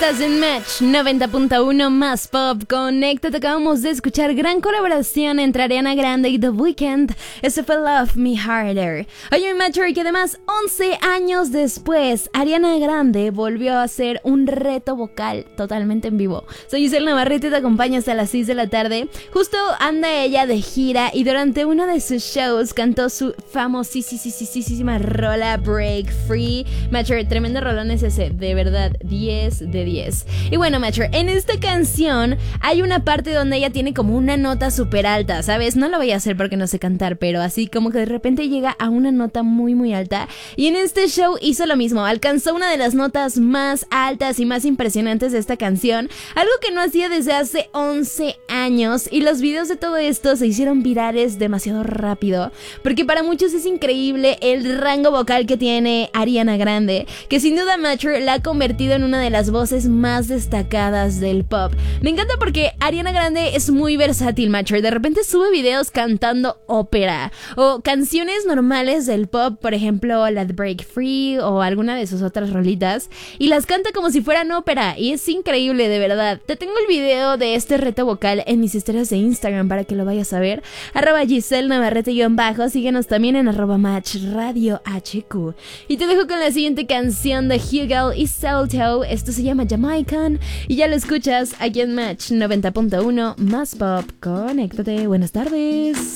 Estás en Match 90.1 más pop. Conéctate, acabamos de escuchar gran colaboración entre Ariana Grande y The Weeknd. Ese fue Love Me Harder. Oye, mi Matcher, que además 11 años después Ariana Grande volvió a hacer un reto vocal totalmente en vivo. Soy Giselle Navarrete y te acompaño hasta las 6 de la tarde. Justo anda ella de gira y durante uno de sus shows cantó su famosísima rola Break Free. Matcher, tremendo rolón es ese, de verdad, 10 de 10. Y bueno, Matcher, en esta canción hay una parte donde ella tiene como una nota súper alta, ¿sabes? No lo voy a hacer porque no sé cantar, pero así como que de repente llega a una nota muy alta. Y en este show hizo lo mismo, alcanzó una de las notas más altas y más impresionantes de esta canción, algo que no hacía desde hace 11 años. Y los videos de todo esto se hicieron virales demasiado rápido, porque para muchos es increíble el rango vocal que tiene Ariana Grande, que sin duda Matcher la ha convertido en una de las voces más destacadas del pop. Me encanta porque Ariana Grande es muy versátil, Matcher. De repente sube videos cantando ópera o canciones normales del pop, por ejemplo la de Break Free o alguna de sus otras rolitas, y las canta como si fueran ópera, y es increíble, de verdad. Te tengo el video de este reto vocal en mis historias de Instagram para que lo vayas a ver, @Giselle Navarrete _, síguenos también en @Match Radio HQ. Y te dejo con la siguiente canción de Hugel y Salto. Esto se llama Jamaican y ya lo escuchas aquí en Match 90.1 más pop. Conéctate, buenas tardes.